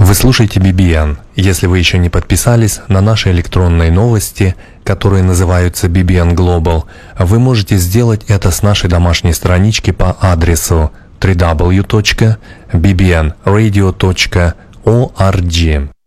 Вы слушаете BBN. Если вы еще не подписались на наши электронные новости, которые называются BBN Global, вы можете сделать это с нашей домашней странички по адресу www.bbnradio.org.